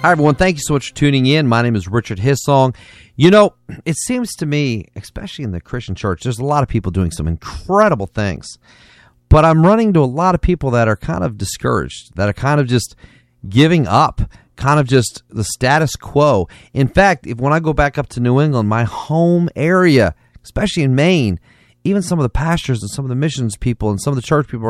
Hi, everyone. Thank you so much for tuning in. My name is Richard Hissong. You know, it seems to me, especially in the Christian church, there's a lot of people doing some incredible things. But I'm running into a lot of people that are kind of discouraged, that are kind of just giving up, kind of just the status quo. In fact, when I go back up to New England, my home area, especially in Maine, even some of the pastors and some of the missions people and some of the church people